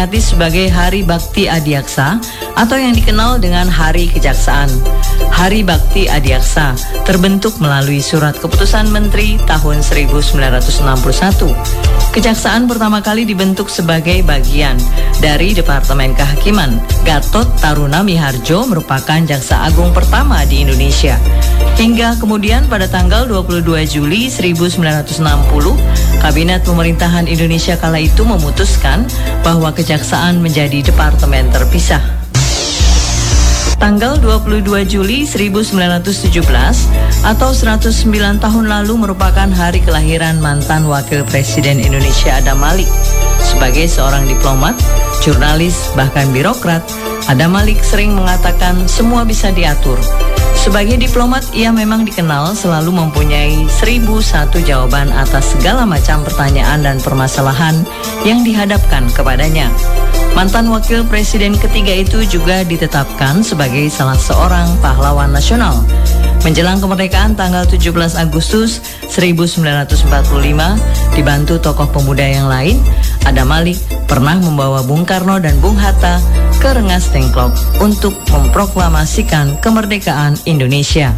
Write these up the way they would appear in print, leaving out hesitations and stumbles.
sebagai Hari Bakti Adiaksa atau yang dikenal dengan Hari Kejaksaan. Hari Bakti Adiaksa terbentuk melalui Surat Keputusan Menteri tahun 1961. Kejaksaan pertama kali dibentuk sebagai bagian dari Departemen Kehakiman. Gatot Taruna Miharjo merupakan jaksa agung pertama di Indonesia. Hingga kemudian pada tanggal 22 Juli 1960, Kabinet Pemerintahan Indonesia kala itu memutuskan bahwa kejaksaan menjadi departemen terpisah. Tanggal 22 Juli 1917 atau 109 tahun lalu merupakan hari kelahiran mantan Wakil Presiden Indonesia Adam Malik. Sebagai seorang diplomat, jurnalis, bahkan birokrat, Adam Malik sering mengatakan semua bisa diatur. Sebagai diplomat, ia memang dikenal selalu mempunyai 1001 jawaban atas segala macam pertanyaan dan permasalahan yang dihadapkan kepadanya. Mantan Wakil Presiden ketiga itu juga ditetapkan sebagai salah seorang pahlawan nasional. Menjelang kemerdekaan tanggal 17 Agustus 1945, dibantu tokoh pemuda yang lain, Adam Malik pernah membawa Bung Karno dan Bung Hatta ke Rengas Dengklok untuk memproklamasikan kemerdekaan Indonesia.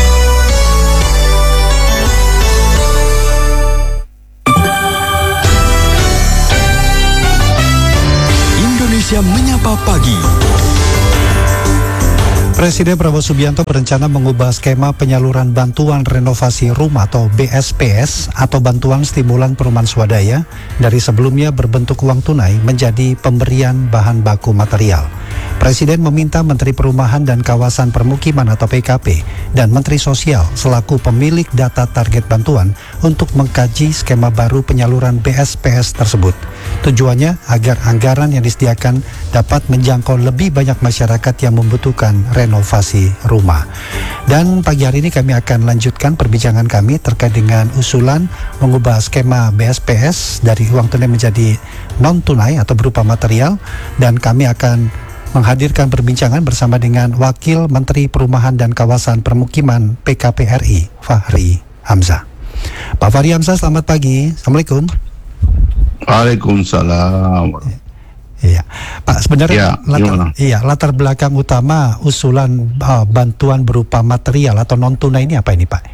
Indonesia Menyapa Pagi. Presiden Prabowo Subianto berencana mengubah skema penyaluran bantuan renovasi rumah atau BSPS atau bantuan stimulan perumahan swadaya dari sebelumnya berbentuk uang tunai menjadi pemberian bahan baku material. Presiden meminta Menteri Perumahan dan Kawasan Permukiman atau PKP dan Menteri Sosial selaku pemilik data target bantuan untuk mengkaji skema baru penyaluran BSPS tersebut. Tujuannya agar anggaran yang disediakan dapat menjangkau lebih banyak masyarakat yang membutuhkan renovasi rumah. Dan pagi hari ini kami akan lanjutkan perbincangan kami terkait dengan usulan mengubah skema BSPS dari uang tunai menjadi non-tunai atau berupa material, dan kami akan menghadirkan perbincangan bersama dengan Wakil Menteri Perumahan dan Kawasan Permukiman PKP RI, Fahri Hamzah. Pak Fahri Hamzah, selamat pagi. Assalamualaikum. Waalaikumsalam. Iya, Pak, sebenarnya latar belakang utama usulan bantuan berupa material atau non tunai ini apa ini, Pak?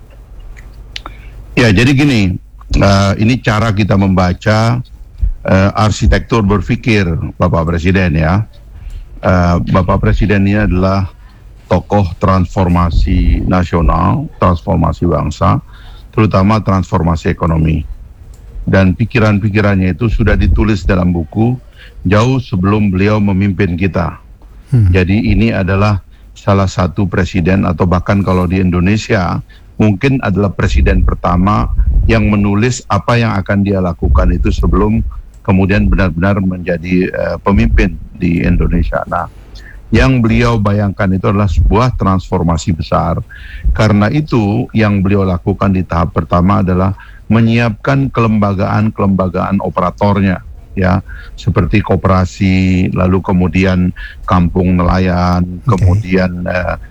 Ya, jadi gini, ini cara kita membaca arsitektur berpikir Bapak Presiden ya. Bapak Presiden ini adalah tokoh transformasi nasional, transformasi bangsa, terutama transformasi ekonomi. Dan pikiran-pikirannya itu sudah ditulis dalam buku jauh sebelum beliau memimpin kita. Jadi ini adalah salah satu presiden, atau bahkan kalau di Indonesia mungkin adalah presiden pertama yang menulis apa yang akan dia lakukan itu sebelum kemudian benar-benar menjadi pemimpin di Indonesia. Nah, yang beliau bayangkan itu adalah sebuah transformasi besar. Karena itu yang beliau lakukan di tahap pertama adalah menyiapkan kelembagaan operatornya, ya, seperti koperasi, lalu kemudian kampung nelayan, kemudian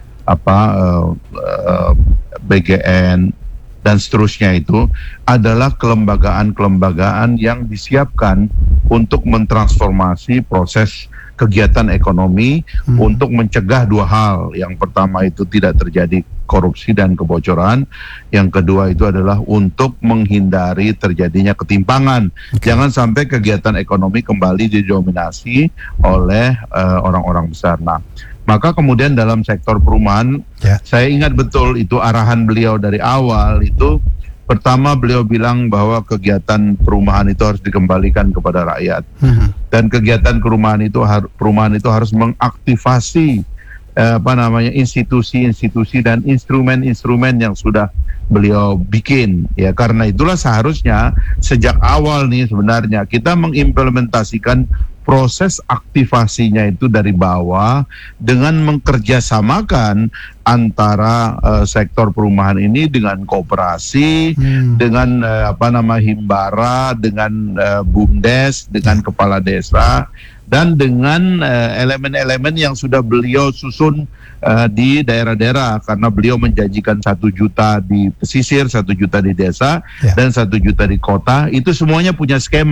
BGN dan seterusnya. Itu adalah kelembagaan yang disiapkan untuk mentransformasi proses kegiatan ekonomi untuk mencegah dua hal. Yang pertama itu tidak terjadi korupsi dan kebocoran. Yang kedua itu adalah untuk menghindari terjadinya ketimpangan. Jangan sampai kegiatan ekonomi kembali didominasi oleh orang-orang besar. Nah, maka kemudian dalam sektor perumahan, saya ingat betul itu arahan beliau dari awal itu. Pertama beliau bilang bahwa kegiatan perumahan itu harus dikembalikan kepada rakyat. Dan kegiatan perumahan itu harus mengaktifasi institusi-institusi dan instrumen-instrumen yang sudah beliau bikin. Ya, karena itulah seharusnya sejak awal nih sebenarnya kita mengimplementasikan proses aktivasinya itu dari bawah dengan mengkerjasamakan antara sektor perumahan ini dengan koperasi, dengan himbara, dengan BUMDes, dengan kepala desa, dan dengan elemen-elemen yang sudah beliau susun di daerah-daerah, karena beliau menjanjikan 1 juta di pesisir, 1 juta di desa, dan 1 juta di kota. Itu semuanya punya skema.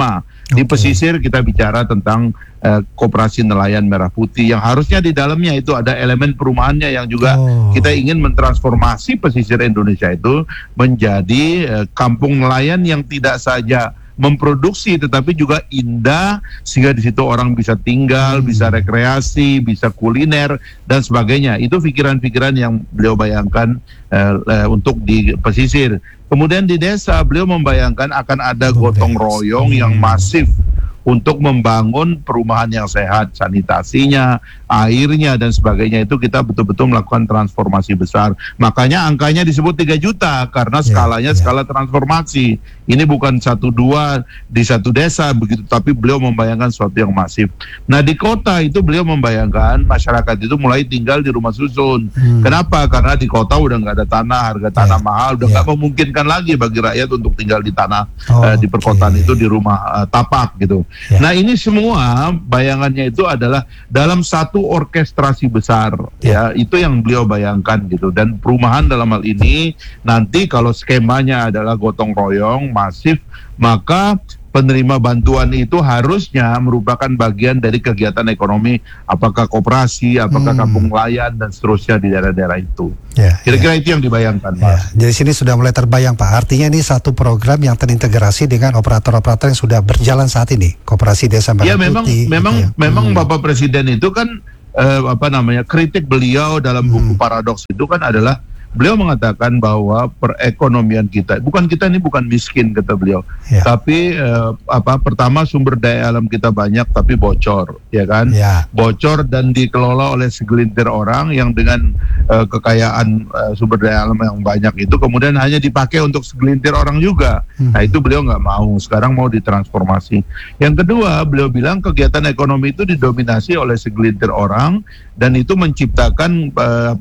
Di pesisir kita bicara tentang koperasi nelayan merah putih yang harusnya di dalamnya itu ada elemen perumahannya yang juga kita ingin mentransformasi pesisir Indonesia itu menjadi kampung nelayan yang tidak saja memproduksi tetapi juga indah sehingga di situ orang bisa tinggal, bisa rekreasi, bisa kuliner dan sebagainya. Itu pikiran-pikiran yang beliau bayangkan untuk di pesisir. Kemudian di desa beliau membayangkan akan ada gotong royong yang masif untuk membangun perumahan yang sehat, sanitasinya, airnya dan sebagainya. Itu kita betul-betul melakukan transformasi besar. Makanya angkanya disebut 3 juta karena skalanya skala transformasi. Ini bukan 1-2 di satu desa begitu, tapi beliau membayangkan sesuatu yang masif. Nah di kota itu beliau membayangkan masyarakat itu mulai tinggal di rumah susun. Kenapa? Karena di kota udah nggak ada tanah, harga tanah mahal, udah nggak memungkinkan lagi bagi rakyat untuk tinggal di tanah di perkotaan itu di rumah tapak gitu. Nah ini semua bayangannya itu adalah dalam satu orkestrasi besar, ya itu yang beliau bayangkan gitu. Dan perumahan dalam hal ini nanti kalau skemanya adalah gotong royong masif, maka penerima bantuan itu harusnya merupakan bagian dari kegiatan ekonomi, apakah koperasi, apakah kampung nelayan dan seterusnya di daerah-daerah itu. Kira-kira itu yang dibayangkan, Mas. Jadi sini sudah mulai terbayang, Pak. Artinya ini satu program yang terintegrasi dengan operator-operator yang sudah berjalan saat ini, Koperasi Desa Merah Putih. Memang Bapak Presiden itu kan kritik beliau dalam buku Paradoks itu kan adalah beliau mengatakan bahwa perekonomian kita, bukan miskin kata beliau, tapi pertama sumber daya alam kita banyak tapi bocor, ya kan? Bocor dan dikelola oleh segelintir orang yang dengan kekayaan sumber daya alam yang banyak itu kemudian hanya dipakai untuk segelintir orang juga. Nah itu beliau nggak mau, sekarang mau ditransformasi. Yang kedua, beliau bilang kegiatan ekonomi itu didominasi oleh segelintir orang dan itu menciptakan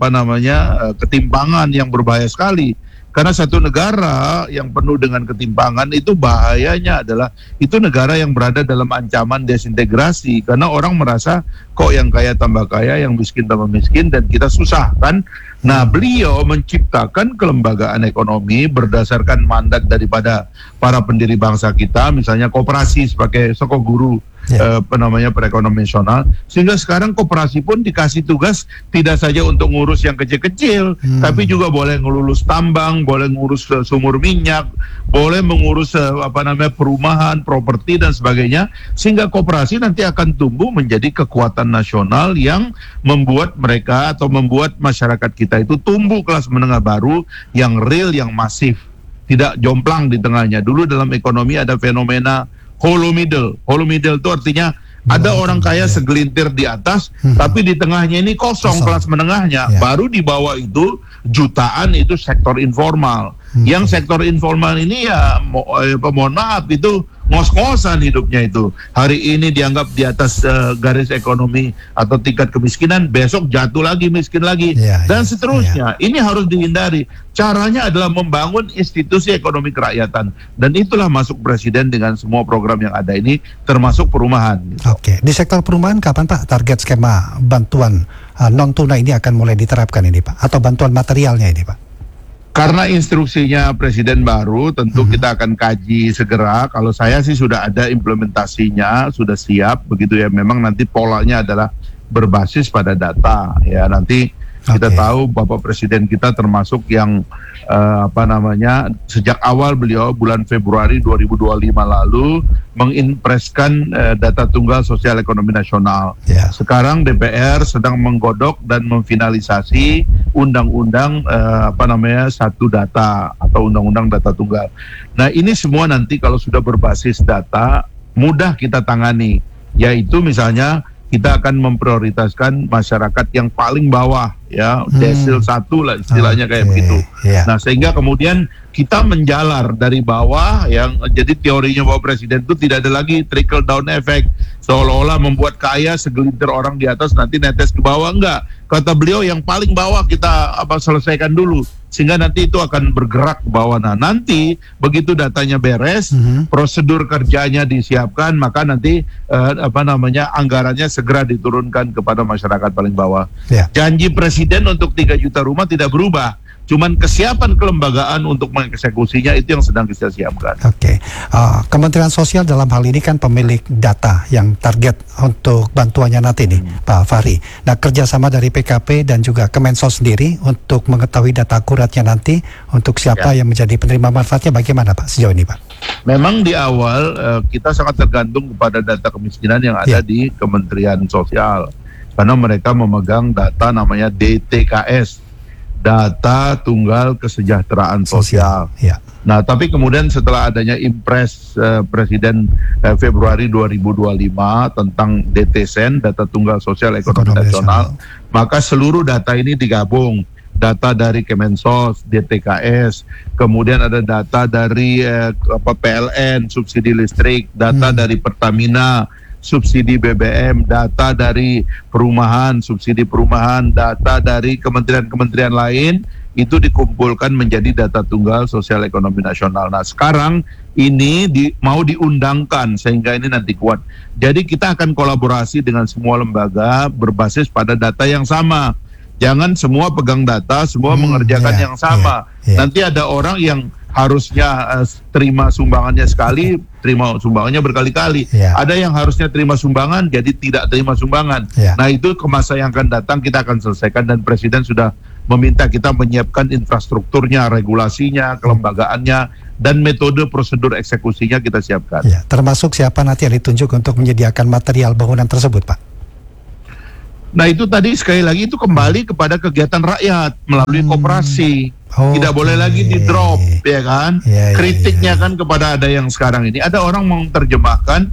ketimpangan yang berbahaya sekali. Karena satu negara yang penuh dengan ketimpangan itu bahayanya adalah itu negara yang berada dalam ancaman desintegrasi karena orang merasa kok yang kaya tambah kaya, yang miskin tambah miskin dan kita susah kan. Nah beliau menciptakan kelembagaan ekonomi berdasarkan mandat daripada para pendiri bangsa kita, misalnya koperasi sebagai soko guru perekonomian nasional, sehingga sekarang koperasi pun dikasih tugas tidak saja untuk ngurus yang kecil-kecil, tapi juga boleh ngelulus tambang, boleh ngurus sumur minyak, boleh mengurus perumahan, properti dan sebagainya, sehingga koperasi nanti akan tumbuh menjadi kekuatan nasional yang membuat mereka atau membuat masyarakat kita itu tumbuh kelas menengah baru yang real, yang masif, tidak jomplang di tengahnya. Dulu dalam ekonomi ada fenomena hollow middle. Hollow middle itu artinya ada orang kaya segelintir di atas, tapi di tengahnya ini kosong kelas menengahnya. Baru di bawah itu jutaan itu sektor informal. Yang sektor informal ini mohon maaf itu ngos-ngosan hidupnya itu. Hari ini dianggap di atas garis ekonomi atau tingkat kemiskinan, besok jatuh lagi, miskin lagi, dan seterusnya. Ini harus dihindari. Caranya adalah membangun institusi ekonomi kerakyatan. Dan itulah masuk Presiden dengan semua program yang ada ini, termasuk perumahan. Oke, di sektor perumahan kapan Pak target skema bantuan non-tunai ini akan mulai diterapkan ini Pak? Atau bantuan materialnya ini Pak? Karena instruksinya Presiden baru, tentu kita akan kaji segera. Kalau saya sih sudah ada implementasinya, sudah siap, begitu ya. Memang nanti polanya adalah berbasis pada data. Ya nanti kita tahu Bapak Presiden kita termasuk yang sejak awal beliau bulan Februari 2025 lalu mengimpreskan data tunggal sosial ekonomi nasional. Sekarang DPR sedang menggodok dan memfinalisasi undang-undang satu data atau undang-undang data tunggal. Nah ini semua nanti kalau sudah berbasis data mudah kita tangani, yaitu misalnya kita akan memprioritaskan masyarakat yang paling bawah, ya, desil 1 lah istilahnya kayak begitu. Nah sehingga kemudian kita menjalar dari bawah, yang jadi teorinya Bapak Presiden itu tidak ada lagi trickle down effect, seolah-olah membuat kaya segelintir orang di atas nanti netes ke bawah. Enggak, kata beliau yang paling bawah kita selesaikan dulu, sehingga nanti itu akan bergerak ke bawah. Nah nanti begitu datanya beres, prosedur kerjanya disiapkan, maka nanti anggarannya segera diturunkan kepada masyarakat paling bawah. Janji Presiden untuk 3 juta rumah tidak berubah. Cuman kesiapan kelembagaan untuk mengeksekusinya itu yang sedang kita siapkan. Oke. Kementerian Sosial dalam hal ini kan pemilik data yang target untuk bantuannya nanti nih, Pak Fahri. Nah, kerjasama dari PKP dan juga Kemensos sendiri untuk mengetahui data akuratnya nanti untuk siapa yang menjadi penerima manfaatnya bagaimana Pak sejauh ini Pak? Memang di awal kita sangat tergantung kepada data kemiskinan yang ada di Kementerian Sosial. Karena mereka memegang data namanya DTKS, Data Tunggal Kesejahteraan Sosial. Ya. Nah, tapi kemudian setelah adanya Impres Presiden Februari 2025 tentang DTSEN, Data Tunggal Sosial Ekonomi Nasional, maka seluruh data ini digabung. Data dari Kemensos, DTKS, kemudian ada data dari PLN, subsidi listrik, data dari Pertamina, subsidi BBM, data dari perumahan, subsidi perumahan, data dari kementerian-kementerian lain, itu dikumpulkan menjadi data tunggal sosial ekonomi nasional. Nah, sekarang ini mau diundangkan sehingga ini nanti kuat. Jadi kita akan kolaborasi dengan semua lembaga berbasis pada data yang sama. Jangan semua pegang data, semua mengerjakan yang sama. Nanti ada orang yang harusnya terima sumbangannya sekali, terima sumbangannya berkali-kali. Ada yang harusnya terima sumbangan, jadi tidak terima sumbangan. Nah, itu ke masa yang akan datang kita akan selesaikan, dan Presiden sudah meminta kita menyiapkan infrastrukturnya, regulasinya, kelembagaannya, dan metode prosedur eksekusinya kita siapkan. Termasuk siapa nanti yang ditunjuk untuk menyediakan material bangunan tersebut, Pak? Nah, itu tadi sekali lagi itu kembali kepada kegiatan rakyat melalui koperasi. Tidak boleh lagi di drop, ya kan? Kritiknya kan kepada ada yang sekarang ini ada orang menerjemahkan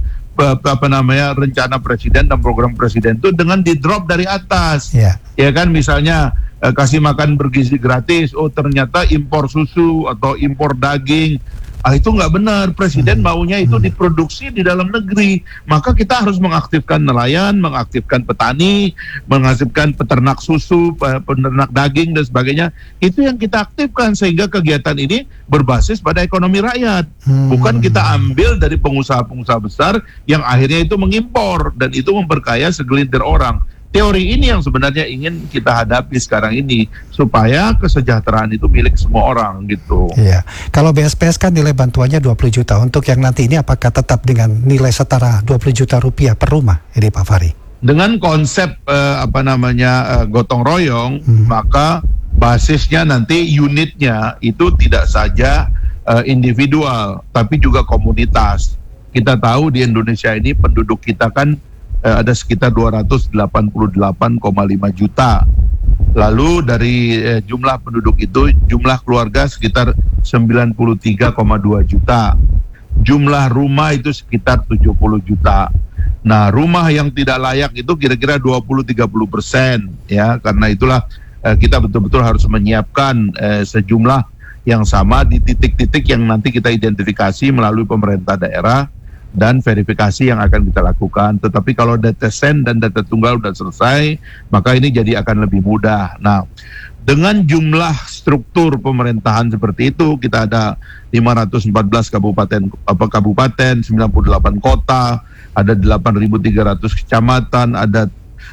rencana presiden dan program presiden itu dengan di drop dari atas. Ya kan, misalnya kasih makan bergizi gratis, oh ternyata impor susu atau impor daging. Itu nggak benar. Presiden maunya itu diproduksi di dalam negeri. Maka kita harus mengaktifkan nelayan, mengaktifkan petani, mengaktifkan peternak susu, peternak daging dan sebagainya. Itu yang kita aktifkan sehingga kegiatan ini berbasis pada ekonomi rakyat. Bukan kita ambil dari pengusaha-pengusaha besar yang akhirnya itu mengimpor dan itu memperkaya segelintir orang. Teori ini yang sebenarnya ingin kita hadapi sekarang ini supaya kesejahteraan itu milik semua orang gitu. Iya. Kalau BSPS kan nilai bantuannya 20 juta. Untuk yang nanti ini apakah tetap dengan nilai setara 20 juta rupiah per rumah? Ini Pak Fahri. Dengan konsep gotong royong, maka basisnya nanti unitnya itu tidak saja individual tapi juga komunitas. Kita tahu di Indonesia ini penduduk kita kan ada sekitar 288,5 juta. Lalu dari jumlah penduduk itu, jumlah keluarga sekitar 93,2 juta. Jumlah rumah itu sekitar 70 juta. Nah, rumah yang tidak layak itu kira-kira 20-30%, ya. Karena itulah kita betul-betul harus menyiapkan sejumlah yang sama di titik-titik yang nanti kita identifikasi melalui pemerintah daerah dan verifikasi yang akan kita lakukan. Tetapi kalau data sen dan data tunggal sudah selesai, maka ini jadi akan lebih mudah. Nah, dengan jumlah struktur pemerintahan seperti itu, kita ada 514 kabupaten, 98 kota, ada 8.300 kecamatan, ada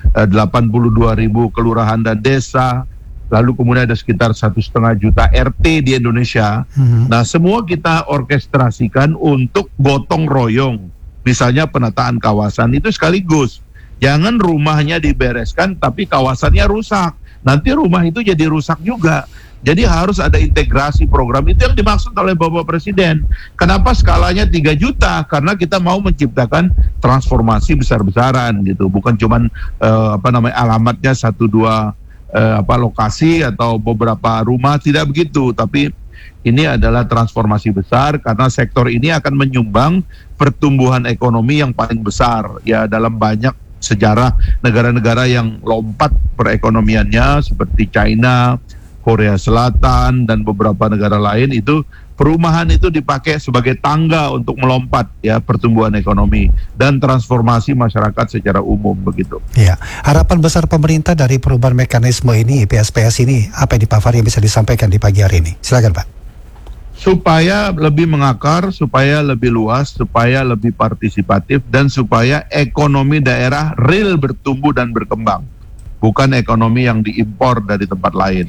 82.000 kelurahan dan desa. Lalu kemudian ada sekitar 1,5 juta RT di Indonesia. Nah, semua kita orkestrasikan untuk gotong royong. Misalnya penataan kawasan itu sekaligus. Jangan rumahnya dibereskan tapi kawasannya rusak. Nanti rumah itu jadi rusak juga. Jadi harus ada integrasi program. Itu yang dimaksud oleh Bapak Presiden. Kenapa skalanya 3 juta? Karena kita mau menciptakan transformasi besar-besaran gitu. Bukan cuman alamatnya 1-2 lokasi atau beberapa rumah, tidak begitu, tapi ini adalah transformasi besar karena sektor ini akan menyumbang pertumbuhan ekonomi yang paling besar ya dalam banyak sejarah negara-negara yang lompat perekonomiannya seperti China, Korea Selatan dan beberapa negara lain. Itu perumahan itu dipakai sebagai tangga untuk melompat ya pertumbuhan ekonomi dan transformasi masyarakat secara umum begitu. Ya, harapan besar pemerintah dari perubahan mekanisme ini PSPS ini apa di Pak Fahri yang bisa disampaikan di pagi hari ini? Silakan Pak. Supaya lebih mengakar, supaya lebih luas, supaya lebih partisipatif dan supaya ekonomi daerah real bertumbuh dan berkembang. Bukan ekonomi yang diimpor dari tempat lain.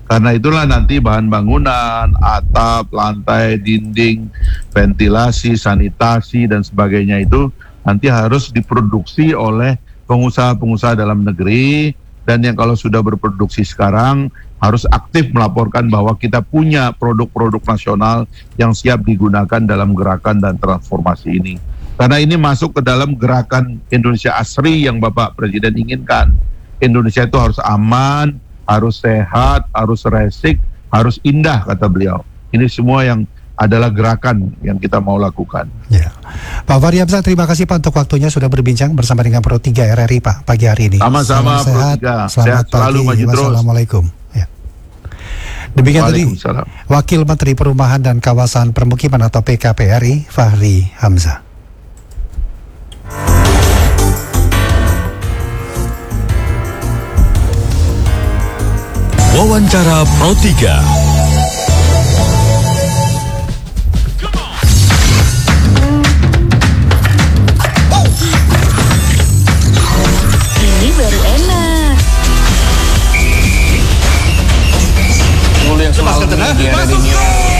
Karena itulah nanti bahan bangunan, atap, lantai, dinding, ventilasi, sanitasi dan sebagainya itu nanti harus diproduksi oleh pengusaha-pengusaha dalam negeri, dan yang kalau sudah berproduksi sekarang harus aktif melaporkan bahwa kita punya produk-produk nasional yang siap digunakan dalam gerakan dan transformasi ini. Karena ini masuk ke dalam gerakan Indonesia Asri yang Bapak Presiden inginkan. Indonesia itu harus aman, harus sehat, harus resik, harus indah, kata beliau. Ini semua yang adalah gerakan yang kita mau lakukan. Ya. Pak Fahri Hamzah, terima kasih Pak untuk waktunya sudah berbincang bersama dengan Pro 3 RRI Pak pagi hari ini. Sama-sama Pro 3. Sehat selalu, maju terus. Wassalamualaikum. Ya. Demikian tadi Wakil Menteri Perumahan dan Kawasan Permukiman atau PKPRI Fahri Hamzah. Wawancara Pro 3. Ini baru enak. Dulu yang selalu